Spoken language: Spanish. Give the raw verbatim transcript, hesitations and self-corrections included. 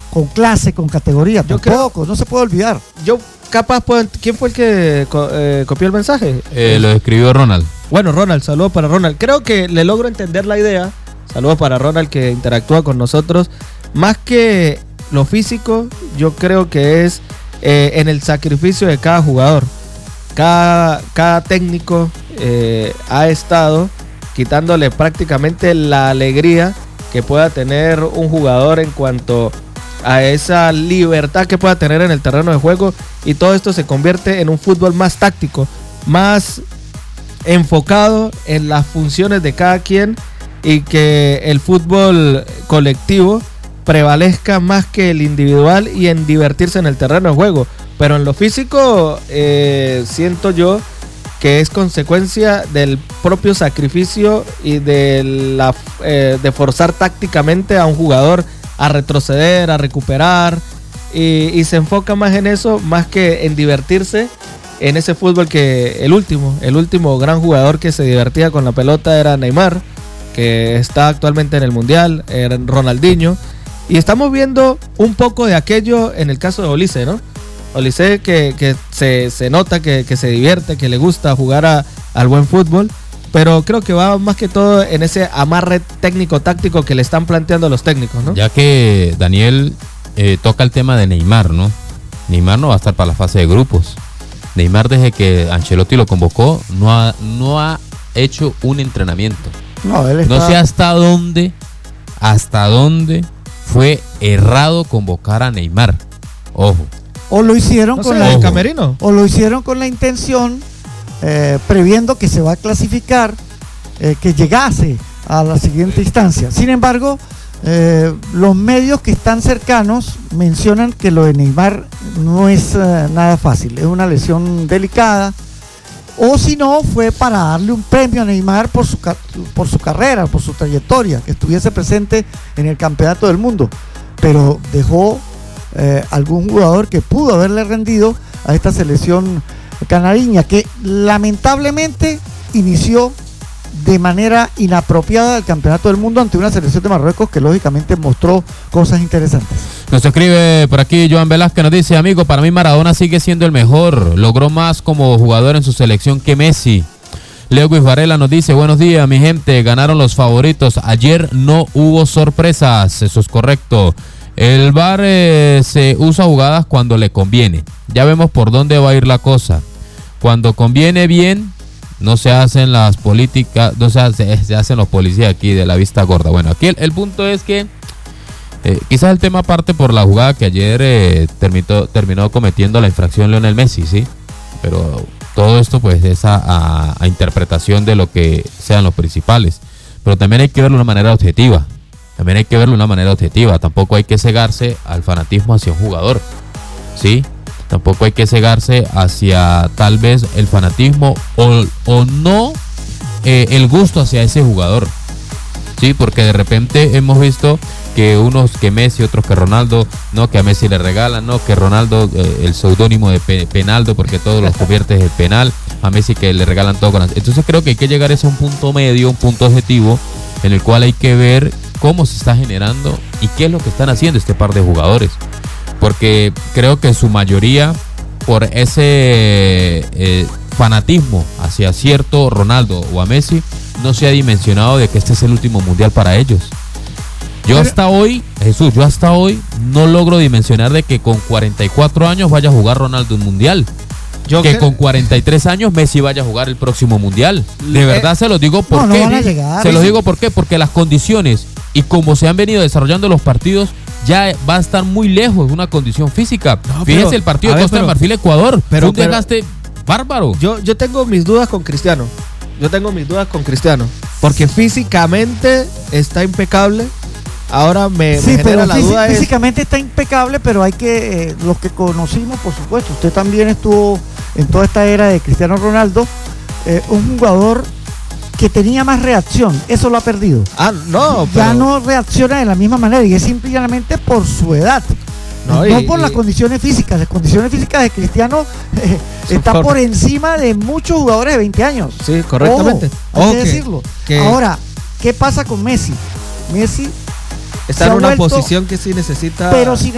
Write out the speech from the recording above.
con clase, con categoría. Yo Tampoco, creo, no se puede olvidar. Yo capaz puedo, ¿quién fue el que co- eh, copió el mensaje? Eh, lo escribió Ronald. Bueno, Ronald, saludos para Ronald. Creo que le logro entender la idea. Saludos para Ronald que interactúa con nosotros. Más que lo físico, yo creo que es eh, en el sacrificio de cada jugador. Cada, cada técnico eh, ha estado quitándole prácticamente la alegría que pueda tener un jugador en cuanto a esa libertad que pueda tener en el terreno de juego, y todo esto se convierte en un fútbol más táctico, más enfocado en las funciones de cada quien, y que el fútbol colectivo prevalezca más que el individual y en divertirse en el terreno de juego. Pero en lo físico eh, siento yo que es consecuencia del propio sacrificio y de, la, eh, de forzar tácticamente a un jugador a retroceder, a recuperar, y, y se enfoca más en eso, más que en divertirse en ese fútbol. Que el último, el último gran jugador que se divertía con la pelota era Neymar, que está actualmente en el Mundial, era Ronaldinho, y estamos viendo un poco de aquello en el caso de Olise, ¿no? Olise que, que se, se nota que, que se divierte, que le gusta jugar a, al buen fútbol, pero creo que va más que todo en ese amarre técnico-táctico que le están planteando los técnicos, ¿no? Ya que Daniel eh, toca el tema de Neymar, ¿no? Neymar no va a estar para la fase de grupos. Neymar, desde que Ancelotti lo convocó, no ha, no ha hecho un entrenamiento. No, él está... No sé hasta dónde, hasta dónde fue errado convocar a Neymar. Ojo. O lo hicieron No con sé, la el camerino. o lo hicieron con la intención, eh, previendo que se va a clasificar, eh, que llegase a la siguiente instancia. Sin embargo, eh, los medios que están cercanos mencionan que lo de Neymar no es eh, nada fácil, es una lesión delicada, o si no fue para darle un premio a Neymar por su, por su carrera, por su trayectoria, que estuviese presente en el campeonato del mundo, pero dejó Eh, algún jugador que pudo haberle rendido a esta selección canariña, que lamentablemente inició de manera inapropiada el campeonato del mundo ante una selección de Marruecos que lógicamente mostró cosas interesantes. Nos escribe por aquí Joan Velázquez, nos dice: amigo, para mí Maradona sigue siendo el mejor, logró más como jugador en su selección que Messi. Leo Guis Varela nos dice: buenos días mi gente, ganaron los favoritos, ayer no hubo sorpresas, eso es correcto. El V A R eh, se usa jugadas cuando le conviene. Ya vemos por dónde va a ir la cosa. Cuando conviene bien, no se hacen las políticas, no se, hace, se hacen los policías aquí de la vista gorda. Bueno, aquí el, el punto es que eh, quizás el tema parte por la jugada que ayer eh, terminó, terminó cometiendo la infracción Lionel Messi, ¿sí? Pero todo esto pues es a, a, a interpretación de lo que sean los principales. Pero también hay que verlo de una manera objetiva. También hay que verlo de una manera objetiva. Tampoco hay que cegarse al fanatismo hacia un jugador, ¿sí? Tampoco hay que cegarse hacia tal vez el fanatismo o, o no eh, el gusto hacia ese jugador, ¿sí? Porque de repente hemos visto que unos que Messi, otros que Ronaldo, no, que a Messi le regalan, no, que Ronaldo, eh, el seudónimo de Pe- Penaldo, porque todos los conviertes en penal, a Messi que le regalan todo con las... Entonces creo que hay que llegar a ese un punto medio, un punto objetivo, en el cual hay que ver cómo se está generando y qué es lo que están haciendo este par de jugadores, porque creo que en su mayoría por ese eh, fanatismo hacia cierto Ronaldo o a Messi no se ha dimensionado de que este es el último mundial para ellos. Yo hasta hoy, Jesús, yo hasta hoy no logro dimensionar de que con cuarenta y cuatro años vaya a jugar Ronaldo un mundial. Yo que, que con cuarenta y tres años Messi vaya a jugar el próximo mundial. De verdad se los digo por no, qué. No van a llegar, se los digo por qué, porque las condiciones y como se han venido desarrollando los partidos ya va a estar muy lejos de una condición física. No, Fíjense pero, el partido de Costa de Marfil Ecuador, pero, fue un desgaste bárbaro. Yo, yo tengo mis dudas con Cristiano. Yo tengo mis dudas con Cristiano, porque físicamente está impecable. Ahora me, sí, me genera pero la fí- duda físicamente es... está impecable, pero hay que, eh, los que conocimos, por supuesto, usted también estuvo en toda esta era de Cristiano Ronaldo, eh, un jugador que tenía más reacción, eso lo ha perdido. Ah, no, ya pero... no reacciona de la misma manera y es simplemente por su edad. No, no y, por y... las condiciones físicas. Las condiciones físicas de Cristiano eh, están por... por encima de muchos jugadores de veinte años. Sí, correctamente. Ojo, hay que decirlo. Que... Ahora, ¿qué pasa con Messi? Messi está en una vuelto, posición que sí necesita. Pero sin